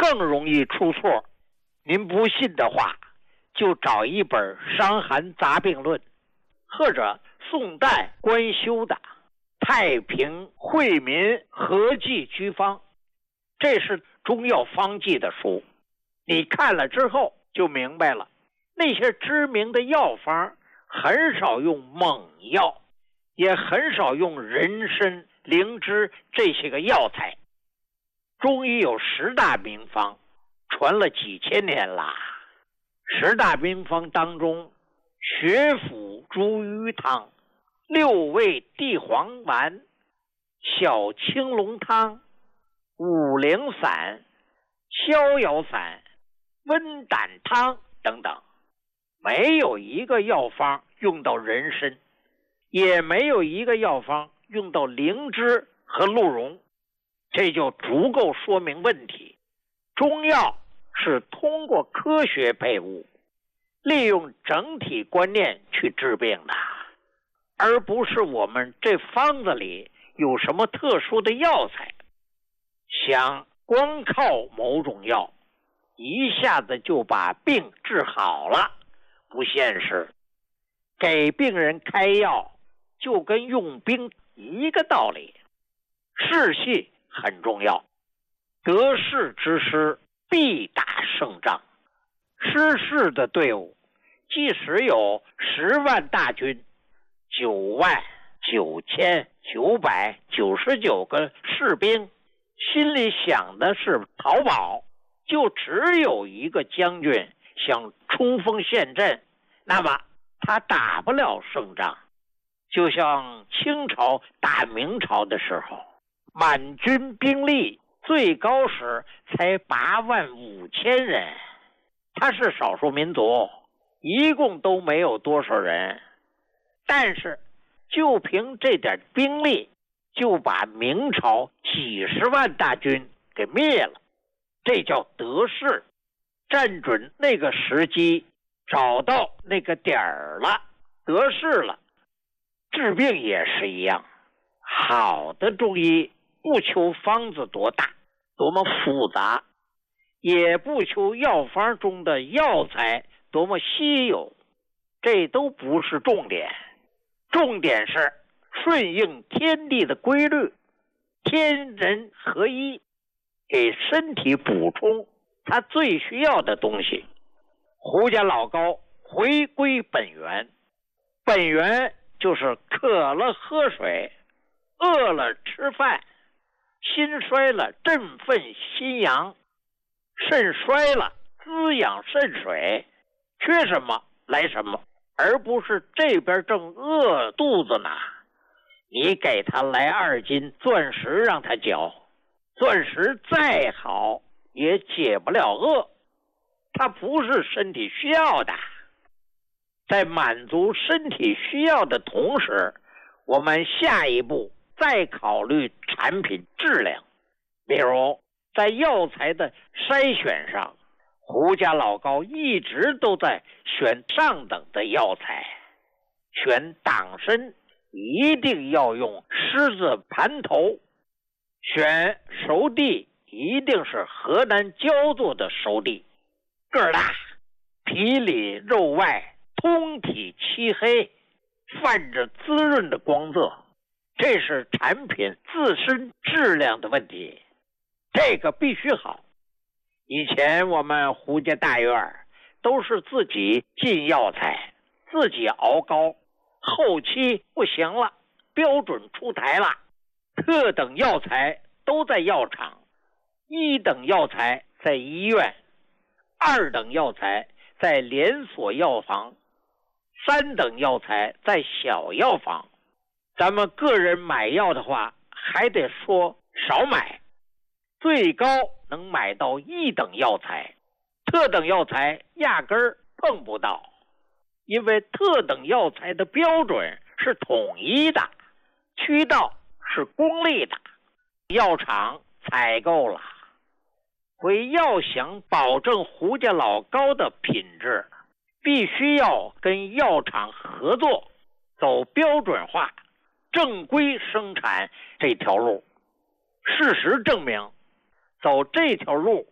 更容易出错。您不信的话，就找一本《伤寒杂病论》，或者宋代官修的《太平惠民合剂居方》，这是中药方剂的书。你看了之后就明白了，那些知名的药方很少用猛药，也很少用人参、灵芝这些个药材。中医有10大名方，传了几千年啦。10大名方当中，血府茱萸汤、6味地黄丸、小青龙汤、五苓散、逍遥散、温胆汤等等，没有一个药方用到人参，也没有一个药方用到灵芝和鹿茸，这就足够说明问题。中药是通过科学配伍，利用整体观念去治病的，而不是我们这方子里有什么特殊的药材。想光靠某种药一下子就把病治好了，不现实。给病人开药就跟用兵一个道理，士气很重要，得势之师必打胜仗。失势的队伍即使有10万大军99999个士兵，心里想的是逃跑，就只有一个将军想冲锋陷阵，那么他打不了胜仗。就像清朝打明朝的时候，满军兵力最高时才85000人，他是少数民族，一共都没有多少人，但是就凭这点兵力就把明朝几十万大军给灭了，这叫得势。站准那个时机，找到那个点儿了，得势了。治病也是一样，好的中医不求方子多大多么复杂，也不求药方中的药材多么稀有，这都不是重点。重点是顺应天地的规律，天人合一，给身体补充它最需要的东西。胡家老高回归本源，本源就是渴了喝水，饿了吃饭，心衰了振奋心阳，肾衰了滋养肾水，缺什么来什么，而不是这边正饿肚子呢，你给他来2斤钻石让他嚼，钻石再好也解不了饿，它不是身体需要的。在满足身体需要的同时，我们下一步再考虑产品质量。比如在药材的筛选上，胡家老高一直都在选上等的药材。选党参一定要用狮子盘头，选熟地一定是河南焦作的熟地，个儿大，皮里肉外，通体漆黑，泛着滋润的光泽，这是产品自身质量的问题，这个必须好。以前我们胡家大院都是自己进药材，自己熬膏，后期不行了，标准出台了，特等药材都在药厂，1等药材在医院，2等药材在连锁药房，3等药材在小药房。咱们个人买药的话，还得说少买，最高能买到1等药材，特等药材压根儿碰不到，因为特等药材的标准是统一的，渠道是公立的，药厂采购了。要想保证胡家老高的品质，必须要跟药厂合作，走标准化、正规生产这条路。事实证明，走这条路